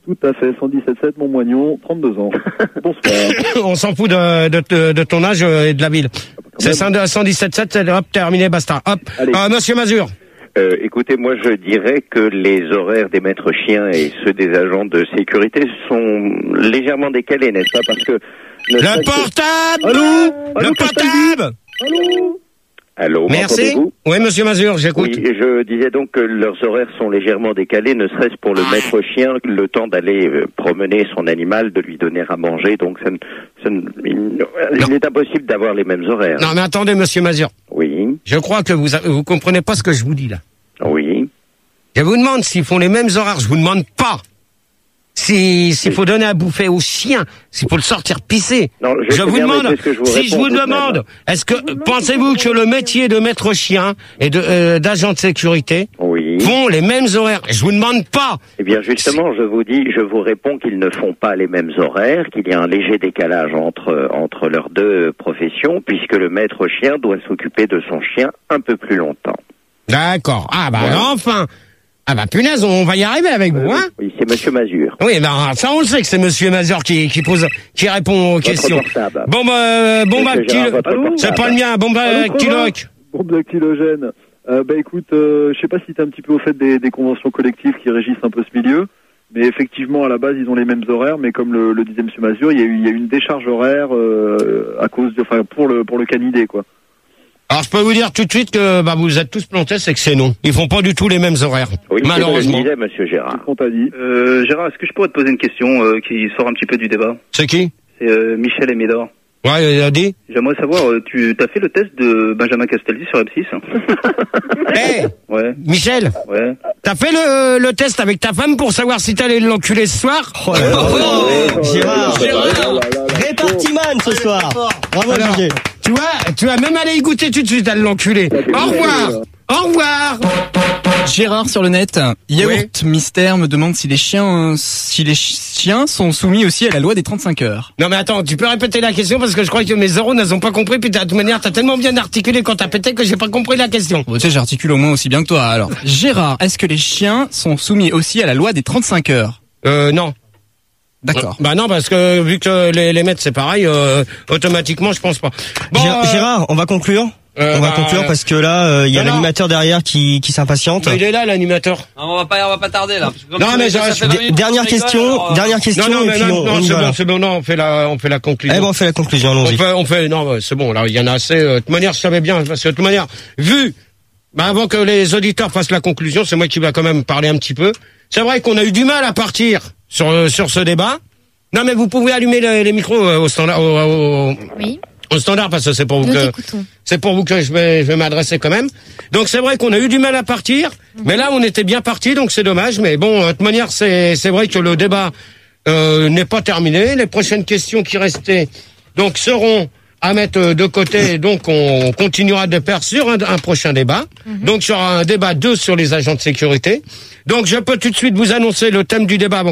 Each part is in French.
Tout à fait, 117.7 Montmoignon, 32 ans. Bonsoir. On s'en fout de ton âge et de la ville. C'est 117.7, c'est hop, terminé, basta. Hop. Monsieur Mazur. Écoutez, moi je dirais que les horaires des maîtres chiens et ceux des agents de sécurité sont légèrement décalés, n'est-ce pas? Parce que le portable. Allô, le portable. Allô, merci. Oui, monsieur Mazur, j'écoute. Oui, je disais donc que leurs horaires sont légèrement décalés, ne serait-ce pour le maître chien, le temps d'aller promener son animal, de lui donner à manger. Donc il est impossible d'avoir les mêmes horaires. Non, mais attendez, monsieur Mazur. Oui. Je crois que vous comprenez pas ce que je vous dis là. Oui. Je vous demande s'ils font les mêmes horaires. Je vous demande pas s'il faut donner à bouffer au chien, s'il faut le sortir pisser. Non, je vous demande, si je vous demande, est-ce que pensez-vous que le métier de maître chien et d'agent de sécurité font les mêmes horaires? Je vous demande pas. Eh bien, justement, je vous réponds qu'ils ne font pas les mêmes horaires, qu'il y a un léger décalage entre leurs deux professions, puisque le maître chien doit s'occuper de son chien un peu plus longtemps. D'accord. Ah bah enfin. Ah bah punaise, on va y arriver avec vous, hein? Oui, c'est monsieur Mazur. Oui, bah ça on le sait que c'est monsieur Mazur qui répond aux questions. Portable. Bon bah c'est pas le mien. Bon bah Kiloc. Bombe dactylogène. Écoute, je sais pas si t'es un petit peu au fait des conventions collectives qui régissent un peu ce milieu, mais effectivement à la base ils ont les mêmes horaires, mais comme le disait monsieur Mazur, il y a eu une décharge horaire à cause pour le canidé, quoi. Alors je peux vous dire tout de suite que vous êtes tous plantés, c'est que c'est non. Ils font pas du tout les mêmes horaires. Oui, malheureusement. C'est ce que je disais, monsieur Gérard. On t'a dit. Gérard, est-ce que je pourrais te poser une question qui sort un petit peu du débat? C'est qui? C'est Michel et Médor. Ouais, il a dit. J'aimerais savoir, tu as fait le test de Benjamin Castaldi sur M6? Ouais. Michel. Ouais. T'as fait le test avec ta femme pour savoir si t'allais l'enculer ce soir? Gérard. Répartiman ce soir. Bravo, Gégé. Tu vas même aller y goûter tout de suite à l'enculer. Au revoir. Au revoir. Gérard sur le net, Yaourt Mystère me demande si les chiens sont soumis aussi à la loi des 35 heures. Non mais attends, tu peux répéter la question parce que je crois que mes euros n'ont pas compris, puis de toute manière t'as tellement bien articulé quand t'as pété que j'ai pas compris la question. Bon, tu sais, j'articule au moins aussi bien que toi, alors. Gérard, est-ce que les chiens sont soumis aussi à la loi des 35 heures? Non. D'accord. Bah non, parce que vu que les maîtres c'est pareil, automatiquement je pense pas. Bon, Gérard, on va conclure. On va conclure parce que là, il y a l'animateur derrière qui s'impatiente. Il est là, l'animateur. Non, on va pas tarder là. Non, mais dernière question. Non, et puis c'est bon, non, on fait la conclusion. Eh ben, on fait la conclusion, allons-y. Non, c'est bon, là, il y en a assez. De toute manière, je savais bien, parce que de toute manière, avant que les auditeurs fassent la conclusion, c'est moi qui va quand même parler un petit peu. C'est vrai qu'on a eu du mal à partir sur ce débat. Non, mais vous pouvez allumer les micros au standard. Oui. Au standard, parce que c'est pour vous que je vais m'adresser quand même. Donc c'est vrai qu'on a eu du mal à partir, mais là on était bien parti, donc c'est dommage. Mais bon, de toute manière, c'est vrai que le débat n'est pas terminé. Les prochaines questions qui restaient donc seront à mettre de côté. Donc on continuera de faire sur un prochain débat. Donc il y aura un débat 2 sur les agents de sécurité. Donc je peux tout de suite vous annoncer le thème du débat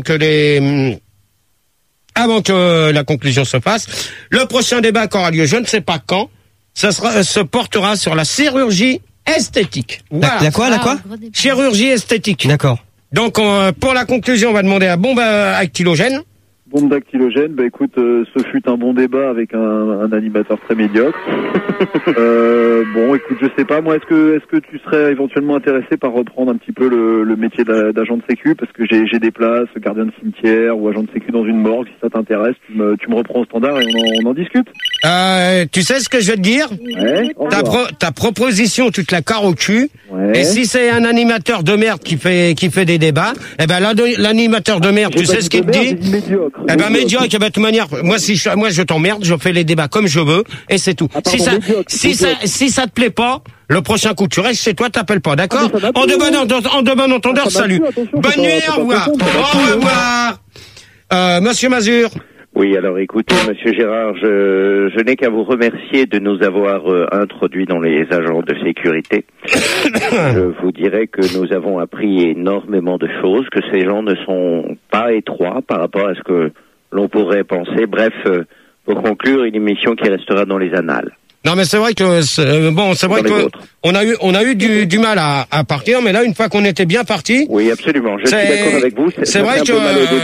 avant que la conclusion se fasse. Le prochain débat qui aura lieu, je ne sais pas quand, se portera sur la chirurgie esthétique. Voilà. La quoi? Chirurgie esthétique. D'accord. Donc, pour la conclusion, on va demander à Bombe Dactylogène. Bombe dactylogène, écoute, ce fut un bon débat avec un animateur très médiocre. Écoute, je sais pas, moi, est-ce que tu serais éventuellement intéressé par reprendre un petit peu le métier d'agent de sécu, parce que j'ai des places, gardien de cimetière ou agent de sécu dans une morgue, si ça t'intéresse, tu me reprends au standard et on en discute. Tu sais ce que je vais te dire? Ouais. Ta proposition, tu te la carres au cul. Ouais. Et si c'est un animateur de merde qui fait des débats, eh ben l'animateur de merde, tu sais ce qu'il te dit? Médiocre. Eh ben médiocre, de toute manière, moi je t'emmerde, je fais les débats comme je veux et c'est tout. Si ça te plaît pas, le prochain coup tu restes chez toi, t'appelles pas, d'accord? En de bon entendeur, salut. Bonne nuit, au revoir. Au revoir. Monsieur Mazur. Oui, alors écoutez, monsieur Gérard, je n'ai qu'à vous remercier de nous avoir introduits dans les agents de sécurité. Je vous dirais que nous avons appris énormément de choses, que ces gens ne sont pas étroits par rapport à ce que l'on pourrait penser. Bref, pour conclure, une émission qui restera dans les annales. Non, mais c'est vrai que on a eu du mal à partir, mais là une fois qu'on était bien parti. Oui, absolument. Je suis d'accord avec vous. C'est vrai que